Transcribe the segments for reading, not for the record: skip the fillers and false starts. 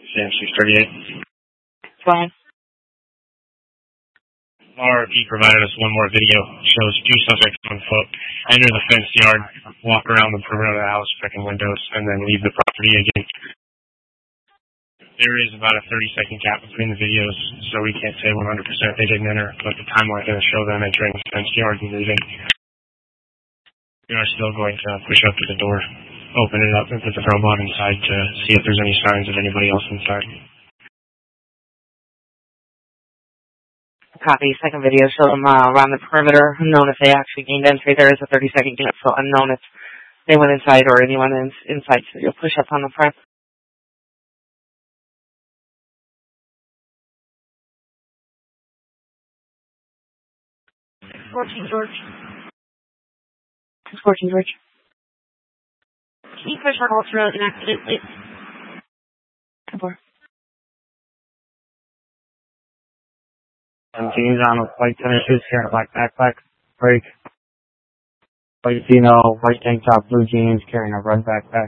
Sam 638. Fine. RP provided us one more video. Shows two subjects on foot enter the fenced yard, walk around the perimeter of the house, checking windows, and then leave the property again. There is about a 30-second gap between the videos, so we can't say 100% they didn't enter, but the timeline is going to show them entering the fenced yard and leaving. We are still going to push up to the door, open it up, and put the robot inside to see if there's any signs of anybody else inside. Copy. Second video showed them around the perimeter. Unknown if they actually gained entry. There is a 30-second gap, so unknown if they went inside or anyone inside. So you'll push up on the front. George. 14 George. Can you push our through an accident, please? Jeans on with white tennis shoes, carrying a black backpack, break. White female, white tank top, blue jeans, carrying a red backpack.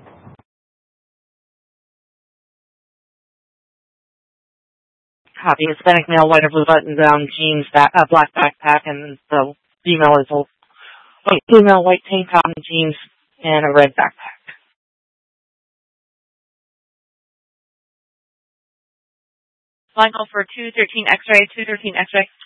Copy. Hispanic male, white or blue button-down jeans, black backpack, and the female is a white female, white tank top, jeans, and a red backpack. Line call for 213 X-ray, 213 X-ray.